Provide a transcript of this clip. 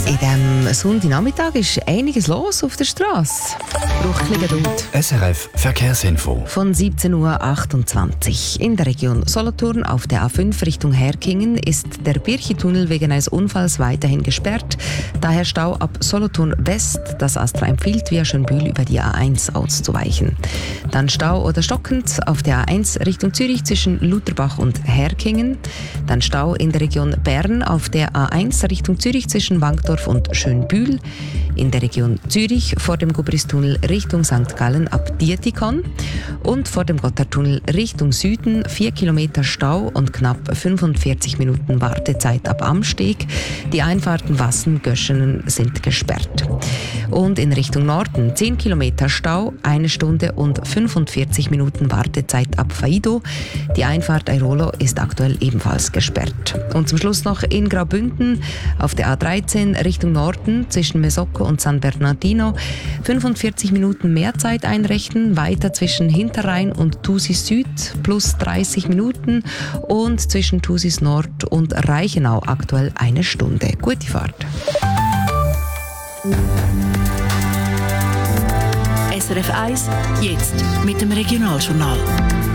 In diesem Sonntagnachmittag ist einiges los auf der Straße. Braucht ein bisschen Geduld. SRF Verkehrsinfo. Von 17.28 Uhr. In der Region Solothurn auf der A5 Richtung Herkingen ist der Birchi-Tunnel wegen eines Unfalls weiterhin gesperrt. Daher Stau ab Solothurn West. Das Astra empfiehlt, via Schönbühl über die A1 auszuweichen. Dann Stau oder stockend auf der A1 Richtung Zürich zwischen Lutherbach und Herkingen. Dann Stau in der Region Bern auf der A1 Richtung Zürich zwischen Wankdorf und Schönbühl. In der Region Zürich vor dem Gubristunnel Richtung St. Gallen ab Dietikon. Und vor dem Gotthardtunnel Richtung Süden 4 Kilometer Stau und knapp 45 Minuten Wartezeit ab Amsteg. Die Einfahrten Wassen, Göschenen sind gesperrt. Und in Richtung Norden 10 Kilometer Stau, 1 Stunde und 45 Minuten Wartezeit ab Faido. Die Einfahrt Airolo ist aktuell ebenfalls gesperrt. Und zum Schluss noch in Graubünden auf der A13 Richtung Norden zwischen Mesocco und San Bernardino 45 Minuten mehr Zeit einrechnen, weiter zwischen Hinterrhein und Thusis Süd plus 30 Minuten und zwischen Thusis Nord und Reichenau aktuell 1 Stunde. Gute Fahrt. SRF 1, jetzt mit dem Regionaljournal.